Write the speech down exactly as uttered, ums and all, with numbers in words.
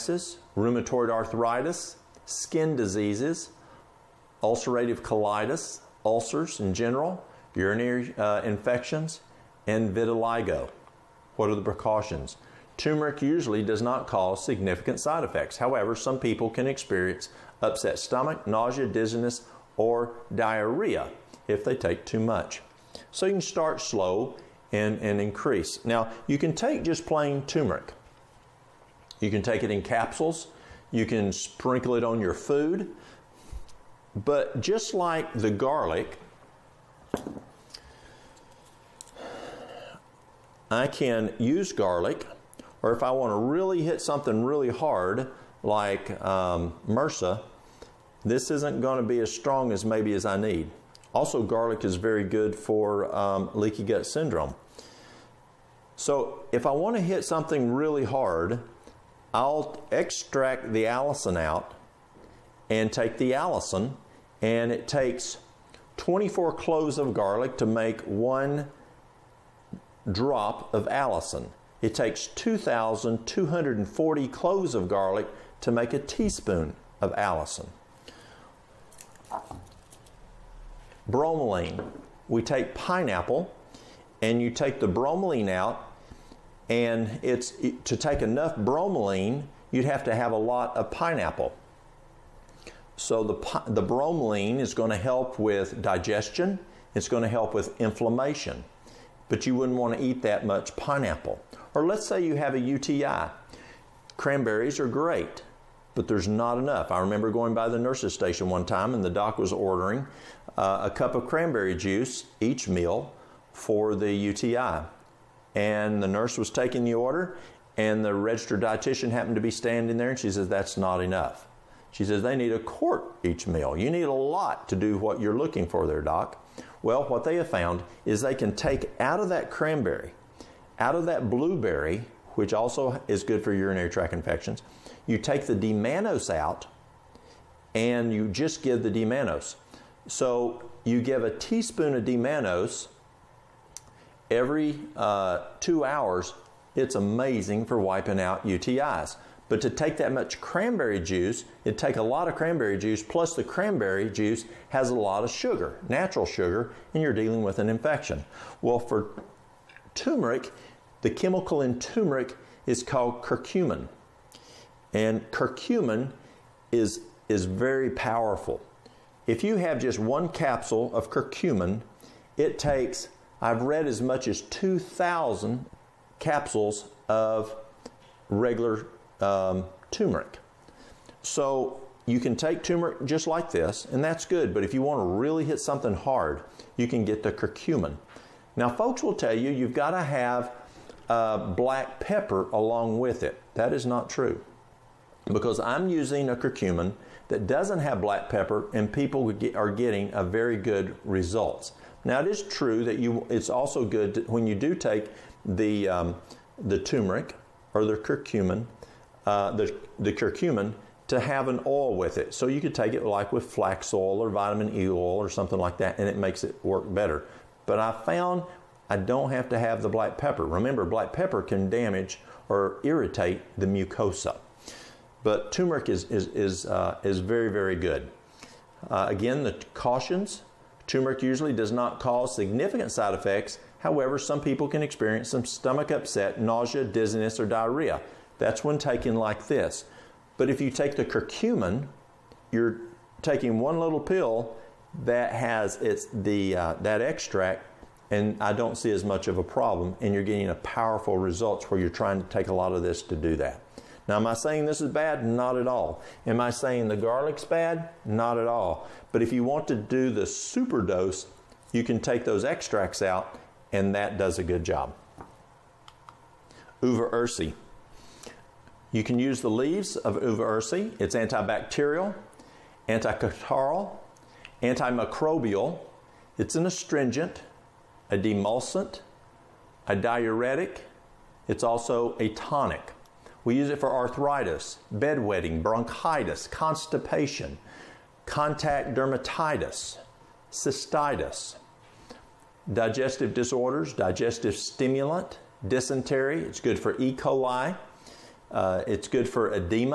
psoriasis, rheumatoid arthritis, skin diseases, ulcerative colitis, ulcers in general, urinary uh, infections, and vitiligo. What are the precautions? Turmeric usually does not cause significant side effects. However, some people can experience upset stomach, nausea, dizziness, or diarrhea if they take too much. So you can start slow and, and increase. Now, you can take just plain turmeric. You can take it in capsules. You can sprinkle it on your food. But just like the garlic, I can use garlic, or if I want to really hit something really hard, like um, MRSA, this isn't going to be as strong as maybe as I need. Also, garlic is very good for um, leaky gut syndrome. So if I want to hit something really hard, I'll extract the allicin out and take the allicin, and it takes twenty-four cloves of garlic to make one drop of allicin. It takes two thousand two hundred forty cloves of garlic to make a teaspoon of allicin. Bromelain. We take pineapple, and you take the bromelain out, and it's to take enough bromelain, you'd have to have a lot of pineapple. So the, the bromelain is going to help with digestion. It's going to help with inflammation. But you wouldn't want to eat that much pineapple. Or let's say you have a U T I. Cranberries are great, but there's not enough. I remember going by the nurse's station one time, and the doc was ordering uh, a cup of cranberry juice each meal for the U T I. And the nurse was taking the order, and the registered dietitian happened to be standing there, and she says, that's not enough. She says, they need a quart each meal. You need a lot to do what you're looking for there, doc. Well, what they have found is they can take out of that cranberry, out of that blueberry, which also is good for urinary tract infections, you take the D-mannose out, and you just give the D-mannose. So you give a teaspoon of D-mannose every uh, two hours. It's amazing for wiping out U T Is. But to take that much cranberry juice, it'd take a lot of cranberry juice, plus the cranberry juice has a lot of sugar, natural sugar, and you're dealing with an infection. Well, for turmeric, the chemical in turmeric is called curcumin. And curcumin is, is very powerful. If you have just one capsule of curcumin, it takes, I've read, as much as two thousand capsules of regular Um, turmeric. So you can take turmeric just like this, and that's good, but if you want to really hit something hard, you can get the curcumin. Now, folks will tell you you've got to have uh, black pepper along with it. That is not true, because I'm using a curcumin that doesn't have black pepper, and people are getting a very good results. Now, it is true that you. It's also good to, when you do take the um, the turmeric or the curcumin, Uh, the, the curcumin, to have an oil with it. So you could take it like with flax oil or vitamin E oil or something like that, and it makes it work better. But I found I don't have to have the black pepper. Remember, black pepper can damage or irritate the mucosa. But turmeric is, is, is, uh, is very, very good. Uh, again, the cautions: turmeric usually does not cause significant side effects. However, some people can experience some stomach upset, nausea, dizziness, or diarrhea. That's when taken like this. But if you take the curcumin, you're taking one little pill that has its the uh, that extract, and I don't see as much of a problem, and you're getting a powerful results where you're trying to take a lot of this to do that. Now, am I saying this is bad? Not at all. Am I saying the garlic's bad? Not at all. But if you want to do the super dose, you can take those extracts out, and that does a good job. Uva ursi. You can use the leaves of uva ursi. It's antibacterial, anticatarrhal, antimicrobial. It's an astringent, a demulcent, a diuretic. It's also a tonic. We use it for arthritis, bedwetting, bronchitis, constipation, contact dermatitis, cystitis, digestive disorders, digestive stimulant, dysentery. It's good for E. coli. Uh, it's good for edema.